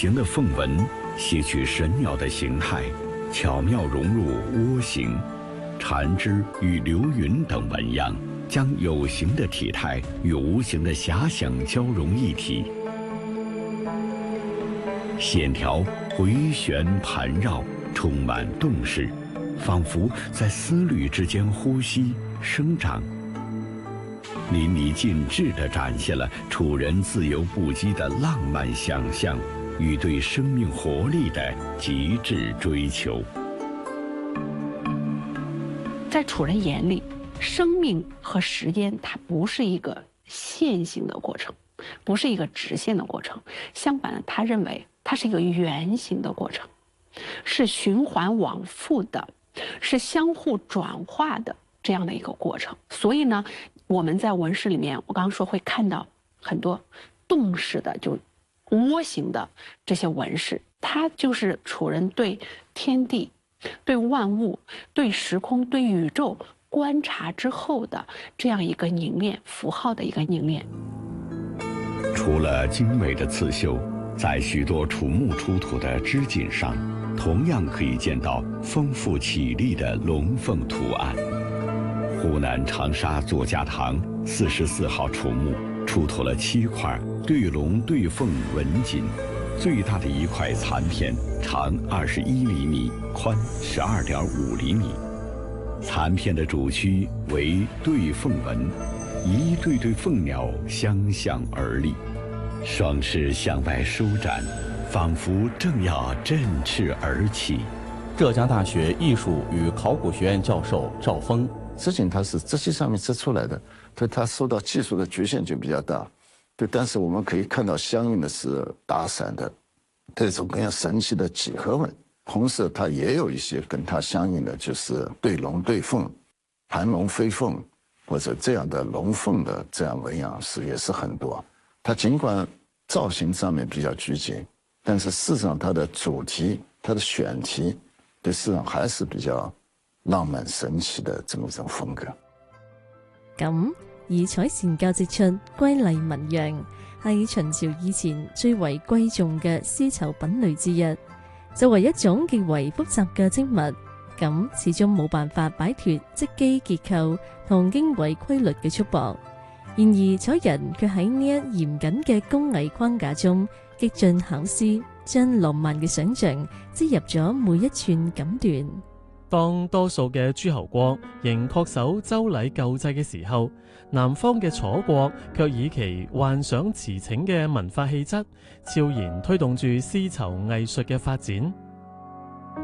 形的凤纹，吸取神鸟的形态，巧妙融入窝形、缠枝与流云等纹样，将有形的体态与无形的遐想交融一体，线条回旋盘绕，充满动势，仿佛在丝缕之间呼吸生长，淋漓尽致地展现了楚人自由不羁的浪漫想象与对生命活力的极致追求。 在楚人眼里，生命和时间它不是一个线性的过程，不是一个直线的过程，相反，他认为它是一个圆形的过程，是循环往复的，是相互转化的这样的一个过程。所以呢，我们在纹饰里面，我刚刚说会看到很多动式的，就窝形的这些纹饰，它就是楚人对天地、对万物、对时空、对宇宙观察之后的这样一个凝练符号的一个凝练。 除了精美的刺绣，在许多楚墓出土的织锦上，同样可以见到丰富绮丽的龙凤图案。湖南长沙左家塘44号楚墓出土了7块对龙对凤纹锦，最大的一块残片长21厘米，宽12.5厘米。残片的主躯为对凤纹，一对对凤鸟相向而立，双翅向外舒展，仿佛正要振翅而起。 浙江大学艺术与考古学院教授赵峰， 织锦它是织机上面织出来的，对它受到技术的局限就比较大。对，但是我们可以看到相应的是打散的这种各样神奇的几何纹。红色它也有一些跟它相应的，就是对龙对凤、盘龙飞凤或者这样的龙凤的这样纹样也是很多。它尽管造型上面比较拘谨，但是事实上它的主题、它的选题，对市场還是比較浪漫神奇的這麼一種風格。 咁以彩線教織出瑰麗紋樣，係秦朝以前最為貴重嘅絲綢品類之一。作為一種極為複雜嘅織物，咁始終冇辦法擺脫織機結構同經緯規律嘅束縛。然而楚人卻喺呢一嚴謹嘅工藝框架中極盡巧思，將浪漫嘅想像織入咗每一寸錦緞。 當多數嘅諸侯國仍恪守周禮舊制嘅時候，南方嘅楚國卻以其幻想馳騁嘅文化氣質，悄然推動住絲綢藝術嘅發展。